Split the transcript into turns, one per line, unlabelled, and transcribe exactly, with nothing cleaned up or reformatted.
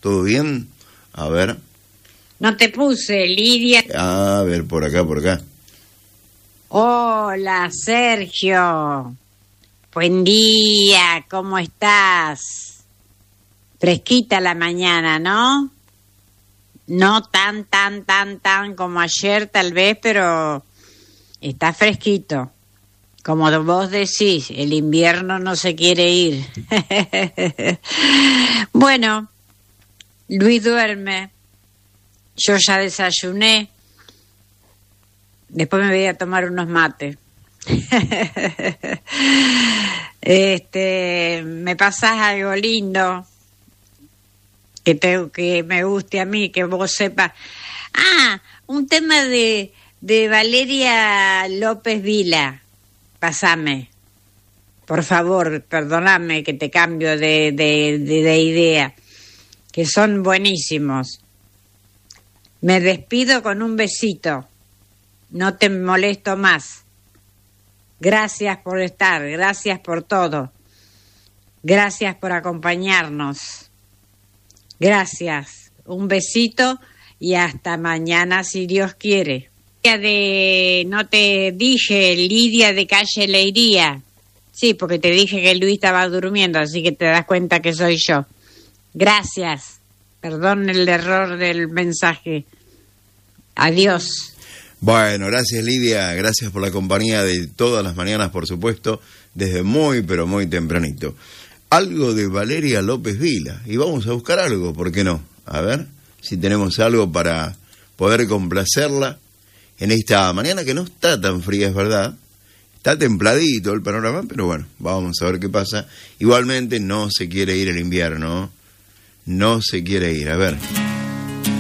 ¿Todo bien? A ver.
No te puse, Lidia.
A ver, por acá, por acá.
Hola, Sergio. Buen día, ¿cómo estás? Fresquita la mañana, ¿no? No tan, tan, tan, tan como ayer tal vez, pero está fresquito. Como vos decís, el invierno no se quiere ir. Bueno, Luis duerme. Yo ya desayuné. Después me voy a tomar unos mates. Este, me pasás algo lindo que te, que me guste a mí, que vos sepas. Ah, un tema de, de Valeria López Vila. Pasame. Por favor, perdóname que te cambio de, de, de, de idea. Que son buenísimos. Me despido con un besito. No te molesto más. Gracias por estar, gracias por todo. Gracias por acompañarnos. Gracias. Un besito y hasta mañana si Dios quiere. De, no te dije, Lidia de Calle Leiría. Sí, porque te dije que Luis estaba durmiendo, así que te das cuenta que soy yo. Gracias. Perdón el error del mensaje. Adiós.
Bueno, gracias Lidia, gracias por la compañía de todas las mañanas, por supuesto, desde muy, pero muy tempranito. Algo de Valeria López Vila, y vamos a buscar algo, ¿por qué no? A ver si tenemos algo para poder complacerla en esta mañana que no está tan fría, es verdad. Está templadito el panorama, pero bueno, vamos a ver qué pasa. Igualmente no se quiere ir el invierno, no se quiere ir, a ver.